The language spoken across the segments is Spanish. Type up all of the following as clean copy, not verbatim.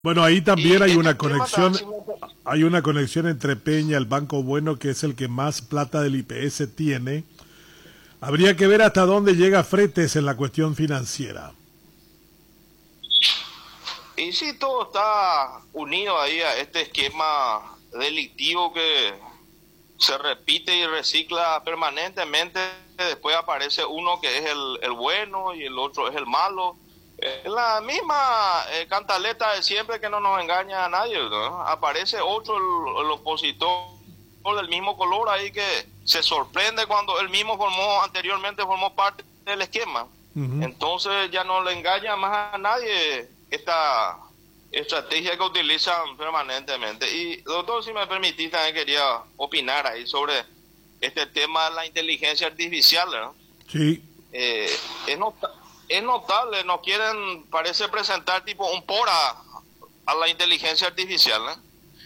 Bueno, ahí también Y hay este una tema también, conexión, hay una conexión entre Peña, el Banco Bueno, que es el que más plata del IPS tiene. Habría que ver hasta dónde llega Fretes en la cuestión financiera. y sí, todo está unido ahí a este esquema delictivo que se repite y recicla permanentemente. Después aparece uno que es el bueno y el otro es el malo. Es la misma cantaleta de siempre que no nos engaña a nadie, ¿no? Aparece otro, el opositor del mismo color ahí que se sorprende cuando él mismo anteriormente formó parte del esquema. Ujú. Entonces ya no le engaña más a nadie esta estrategia que utilizan permanentemente. Y doctor, si me permitís, también quería opinar ahí sobre este tema de la inteligencia artificial, ¿no? Sí, Eh, es, nota- es notable, nos quieren, parece presentar tipo un pora a la inteligencia artificial, ¿no?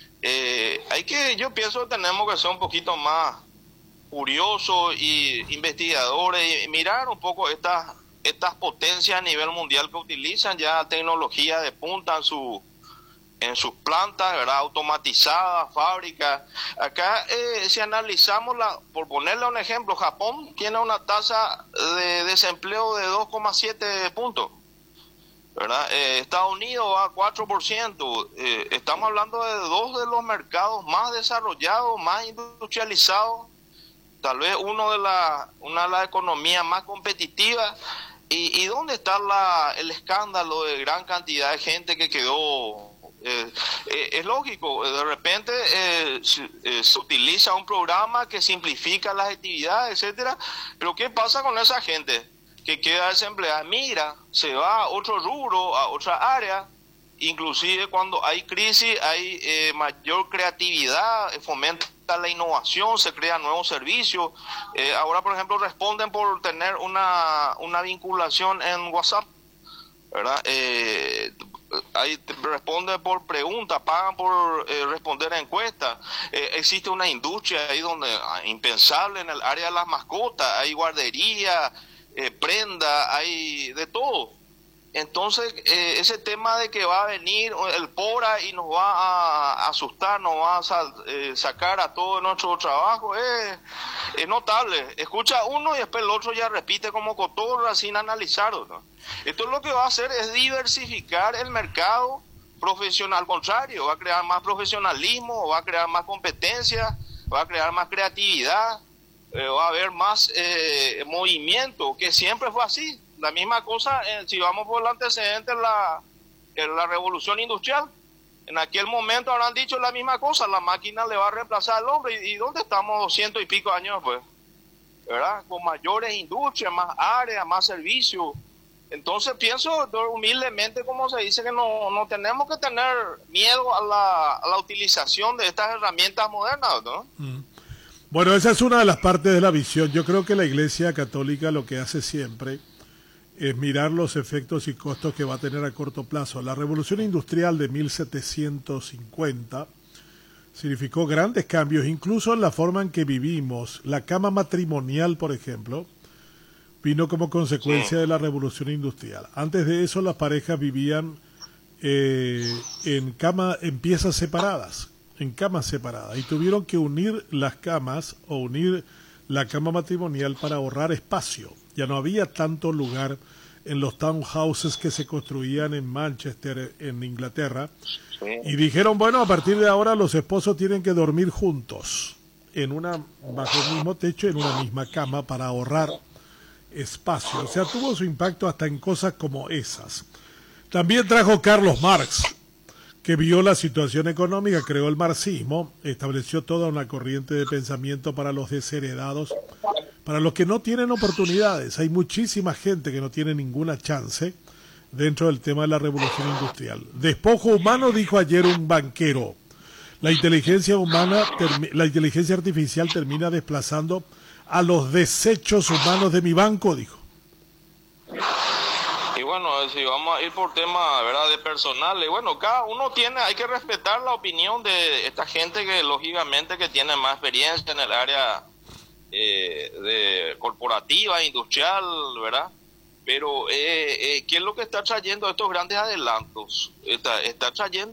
Yo pienso que tenemos que ser un poquito más curiosos y investigadores y mirar un poco estas potencias a nivel mundial que utilizan ya tecnología de punta en sus plantas, ¿verdad? Automatizadas, fábricas. Acá, si analizamos, por ponerle un ejemplo, Japón tiene una tasa de desempleo de 2,7 puntos, ¿verdad? Estados Unidos va a 4%. Estamos hablando de dos de los mercados más desarrollados, más industrializados, tal vez una de las economías más competitivas. ¿Y dónde está el escándalo de gran cantidad de gente que quedó? Es lógico, de repente se utiliza un programa que simplifica las actividades, etcétera, pero ¿qué pasa con esa gente que queda desempleada? Mira, se va a otro rubro, a otra área. Inclusive cuando hay crisis hay mayor creatividad, fomenta la innovación, se crean nuevos servicios. Ahora, por ejemplo, responden por tener una vinculación en WhatsApp, ¿verdad? Responde por preguntas, pagan por responder a encuestas. Existe una industria ahí donde impensable en el área de las mascotas, hay guardería, prenda, hay de todo. Entonces, ese tema de que va a venir el PORA y nos va a asustar, nos va a sacar a todo nuestro trabajo, es notable. Escucha uno y después el otro ya repite como cotorra sin analizarlo, ¿no? Esto lo que va a hacer es diversificar el mercado profesional. Al contrario, va a crear más profesionalismo, va a crear más competencia, va a crear más creatividad, va a haber más movimiento, que siempre fue así. La misma cosa, si vamos por el antecedente, en la revolución industrial. En aquel momento habrán dicho la misma cosa, la máquina le va a reemplazar al hombre. ¿Y dónde estamos 200 y pico años después? ¿Verdad? Con mayores industrias, más áreas, más servicios. Entonces pienso humildemente, como se dice, que no tenemos que tener miedo a la utilización de estas herramientas modernas, ¿no? bueno, esa es una de las partes de la visión. Yo creo que la Iglesia Católica lo que hace siempre es mirar los efectos y costos que va a tener a corto plazo. La revolución industrial de 1750 significó grandes cambios, incluso en la forma en que vivimos. La cama matrimonial, por ejemplo, vino como Sí, consecuencia de la revolución industrial. Antes de eso, las parejas vivían en piezas separadas, en camas separadas, y tuvieron que unir las camas o unir la cama matrimonial para ahorrar espacio. Ya no había tanto lugar en los townhouses que se construían en Manchester, en Inglaterra, y sí. dijeron, bueno, a partir de ahora los esposos tienen que dormir juntos, bajo el mismo techo, en una misma cama, para ahorrar espacio. O sea, tuvo su impacto hasta en cosas como esas. También trajo Carlos Marx, que vio la situación económica, creó el marxismo, estableció toda una corriente de pensamiento para los desheredados, para los que no tienen oportunidades. Hay muchísima gente que no tiene ninguna chance dentro del tema de la revolución industrial. Despojo humano, dijo ayer un banquero. La inteligencia artificial termina desplazando a los desechos humanos de mi banco, dijo. Y bueno, si vamos a ir por tema, ¿verdad?, de personal, y bueno, cada uno hay que respetar la opinión de esta gente que lógicamente que tiene más experiencia en el área de corporativa, industrial, ¿verdad? Pero ¿qué es lo que está trayendo estos grandes adelantos? Está trayendo